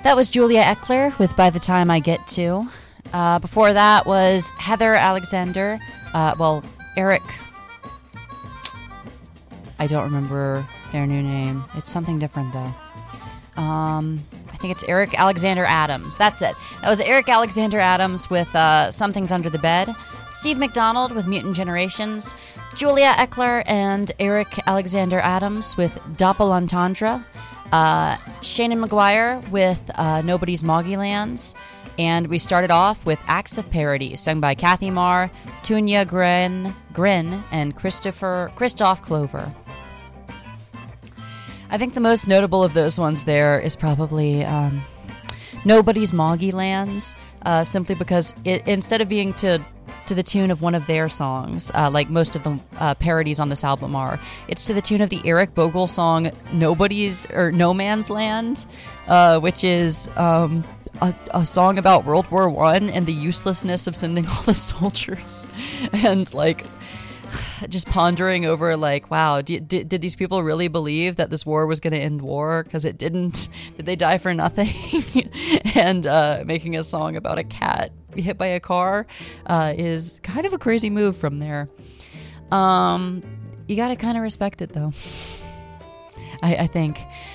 That was Julia Eckler with By the Time I Get To. Before that was Heather Alexander. Eric. I don't remember their new name. It's something different, though. I think it's Eric Alexander Adams. That's it. That was Eric Alexander Adams with Something's Under the Bed. Steve McDonald with Mutant Generations. Julia Eckler and Eric Alexander Adams with Doppel Entendre. Shannon McGuire with Nobody's Moggylands. And we started off with Acts of Parody, sung by Kathy Marr, Tunya Grin, and Christoph Clover. I think the most notable of those ones there is probably Nobody's Moggylands, simply because instead of being to the tune of one of their songs, like most of the parodies on this album are, it's to the tune of the Eric Bogle song No Man's Land, which is a song about World War I and the uselessness of sending all the soldiers, and like just pondering over like, wow, did these people really believe that this war was going to end war? Because it didn't. Did they die for nothing? And making a song about a cat hit by a car is kind of a crazy move from there. You got to kind of respect it, though. I think.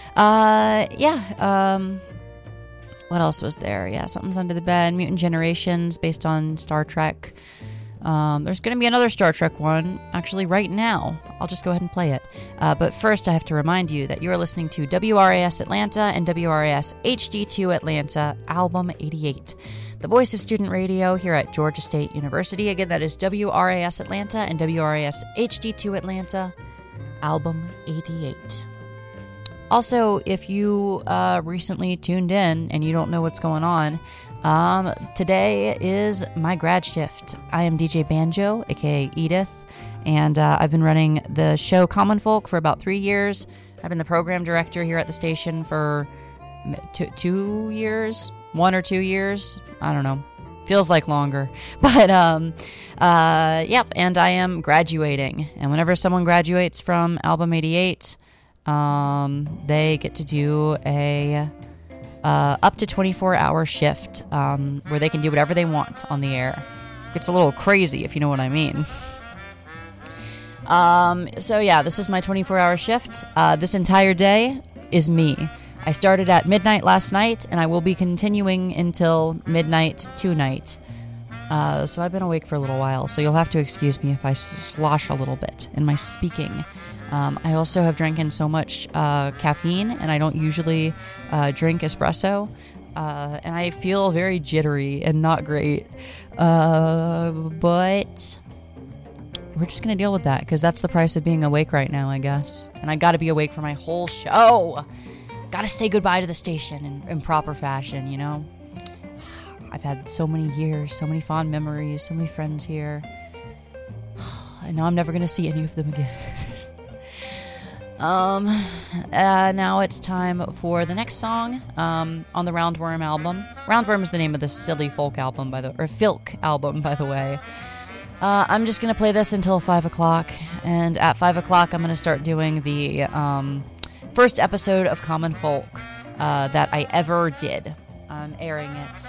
What else was there? Yeah, Something's Under the Bed, Mutant Generations, based on Star Trek. There's going to be another Star Trek one, actually, right now. I'll just go ahead and play it. But first, I have to remind you that you're listening to WRAS Atlanta and WRAS HD2 Atlanta, Album 88. The voice of student radio here at Georgia State University. Again, that is WRAS Atlanta and WRAS HD2 Atlanta, Album 88. Also, if you recently tuned in and you don't know what's going on, today is my grad shift. I am DJ Banjo, aka Edith, and I've been running the show Common Folk for about 3 years. I've been the program director here at the station for 2 years, 1 or 2 years. I don't know. Feels like longer. But, yep, and I am graduating. And whenever someone graduates from Album 88, they get to do a up to 24-hour shift where they can do whatever they want on the air. It's a little crazy, if you know what I mean. So yeah, this is my 24-hour shift. This entire day is me. I started at midnight last night, and I will be continuing until midnight tonight. So I've been awake for a little while, so you'll have to excuse me if I slosh a little bit in my speaking. I also have drinking so much caffeine, and I don't usually drink espresso, and I feel very jittery and not great. But we're just going to deal with that, because that's the price of being awake right now, I guess. And I got to be awake for my whole show. Got to say goodbye to the station in proper fashion, you know? I've had so many years, so many fond memories, so many friends here. And now I'm never going to see any of them again. Now it's time for the next song on the Roundworm album. Roundworm is the name of this silly folk album, Filk album, by the way. I'm just going to play this until 5 o'clock, and at 5 o'clock I'm going to start doing the first episode of Common Folk that I ever did. I'm airing it.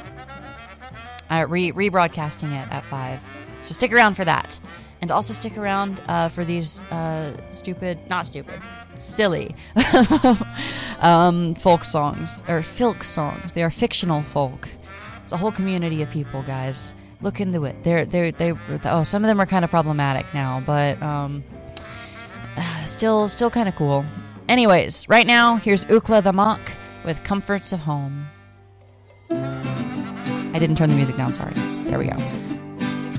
Rebroadcasting it at 5. So stick around for that. And also stick around for these silly folk songs, or filk songs. They are fictional folk. It's a whole community of people, guys. Look into it. Some of them are kind of problematic now, but still kind of cool. Anyways, right now, here's Ukla the Mock with Comforts of Home. I didn't turn the music down, sorry. There we go.